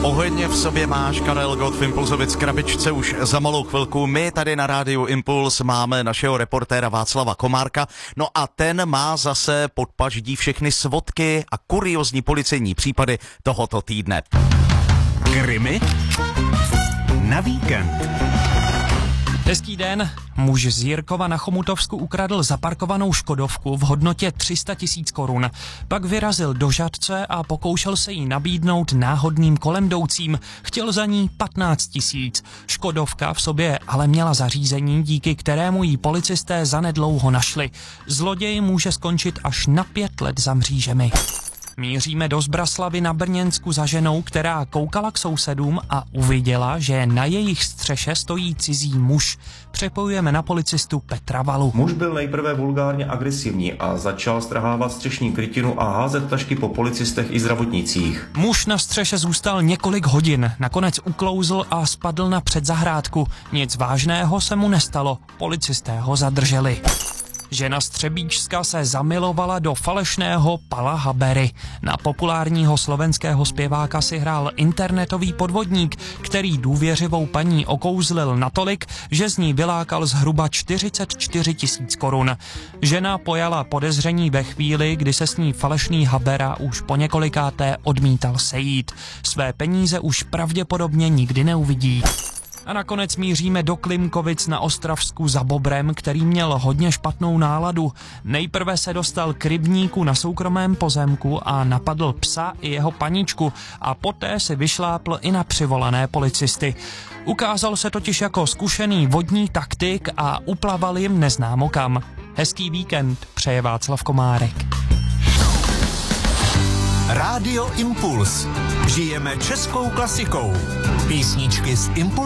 Oheň v sobě máš, Karel Gott v Impulzovic krabičce už za malou chvilku. My tady na rádiu Impuls máme našeho reportéra Václava Komárka. No a ten má zase pod paždí všechny svodky a kuriózní policejní případy tohoto týdne. Krimi na víkend. Hezký den. Muž z Jirkova na Chomutovsku ukradl zaparkovanou škodovku v hodnotě 300 000 korun. Pak vyrazil do Žatce a pokoušel se jí nabídnout náhodným kolemjdoucím. Chtěl za ní 15 000. Škodovka v sobě ale měla zařízení, díky kterému jí policisté zanedlouho našli. Zloděj může skončit až na 5 let za mřížemi. Míříme do Zbraslavy na Brněnsku za ženou, která koukala k sousedům a uviděla, že na jejich střeše stojí cizí muž. Přepojujeme na policistu Petra Valu. Muž byl nejprve vulgárně agresivní a začal strhávat střešní krytinu a házet tašky po policistech i zdravotnících. Muž na střeše zůstal několik hodin, nakonec uklouzl a spadl na předzahrádku. Nic vážného se mu nestalo, policisté ho zadrželi. Žena z Třebíčska se zamilovala do falešného Pala Habery. Na populárního slovenského zpěváka si hrál internetový podvodník, který důvěřivou paní okouzlil natolik, že z ní vylákal zhruba 44 000 korun. Žena pojala podezření ve chvíli, kdy se s ní falešný Habera už po několikáté odmítal sejít. Své peníze už pravděpodobně nikdy neuvidí. A nakonec míříme do Klimkovic na Ostravsku za bobrem, který měl hodně špatnou náladu. Nejprve se dostal k rybníku na soukromém pozemku a napadl psa i jeho paničku a poté si vyšlápl i na přivolané policisty. Ukázal se totiž jako zkušený vodní taktik a uplaval jim neznámo kam. Hezký víkend přeje Václav Komárek. Rádio Impuls. Žijeme českou klasikou. Písničky z Impuls.